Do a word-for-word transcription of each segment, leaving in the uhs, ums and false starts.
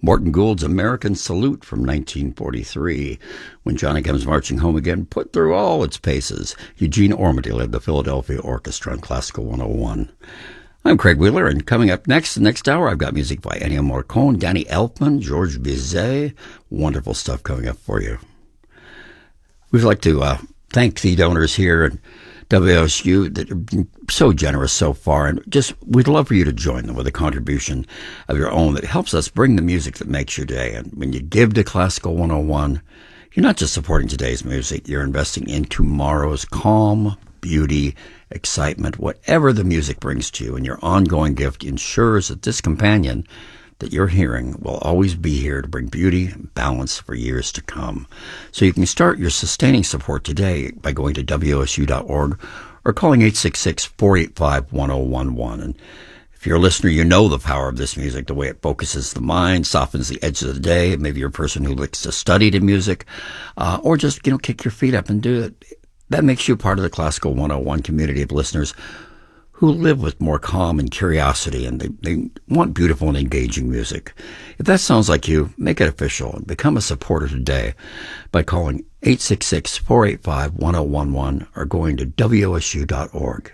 Morton Gould's American Salute from nineteen forty-three. When Johnny Comes Marching Home Again put through all its paces, Eugene Ormandy led the Philadelphia Orchestra on Classical one oh one. I'm Craig Wheeler, and coming up next, the next hour, I've got music by Ennio Morricone, Danny Elfman, George Bizet. Wonderful stuff coming up for you. We'd like to uh, thank the donors here at W O S U that have been so generous so far, and just we'd love for you to join them with a contribution of your own that helps us bring the music that makes your day. And when you give to Classical one oh one, you're not just supporting today's music, you're investing in tomorrow's calm, beauty, excitement, whatever the music brings to you. And your ongoing gift ensures that this companion that you're hearing will always be here to bring beauty and balance for years to come. So you can start your sustaining support today by going to W O S U dot org or calling eight six six, four eight five, one oh one one. And if you're a listener, you know the power of this music, the way it focuses the mind, softens the edge of the day. Maybe you're a person who likes to study the music, uh, or just, you know, kick your feet up and do it. That makes you part of the Classical one oh one community of listeners who live with more calm and curiosity, and they, they want beautiful and engaging music. If that sounds like you, make it official and become a supporter today by calling eight six six, four eight five, one oh one one or going to W O S U dot org.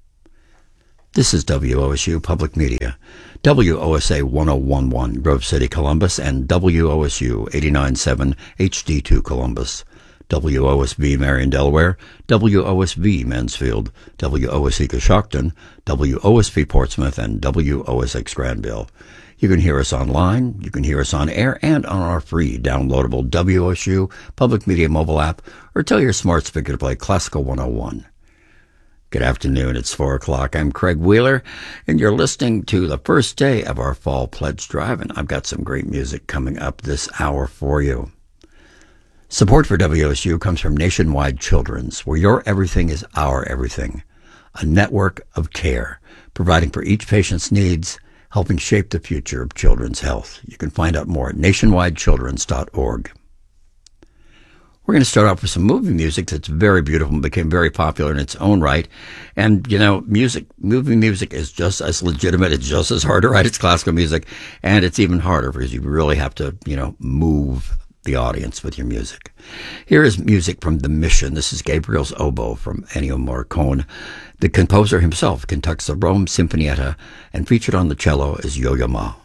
This is W O S U Public Media, W O S A one oh one one Grove City, Columbus, and W O S U eighty-nine point seven H D two Columbus. W O S B Marion, Delaware, W O S B Mansfield, W O S E Coshocton, W O S B Portsmouth, and W O S X Granville. You can hear us online, you can hear us on air, and on our free downloadable W O S U Public Media mobile app, or tell your smart speaker to play Classical one oh one. Good afternoon, it's four o'clock. I'm Craig Wheeler, and you're listening to the first day of our Fall Pledge Drive, and I've got some great music coming up this hour for you. Support for W O S U comes from Nationwide Children's, where your everything is our everything. A network of care, providing for each patient's needs, helping shape the future of children's health. You can find out more at nationwide children's dot org. We're going to start off with some movie music that's very beautiful and became very popular in its own right. And, you know, music, movie music is just as legitimate. It's just as hard to write as classical music. And it's even harder because you really have to, you know, move the audience with your music. Here is music from The Mission. This is Gabriel's Oboe from Ennio Morricone. The composer himself conducts the Rome Sinfonietta, and featured on the cello is Yo-Yo Ma.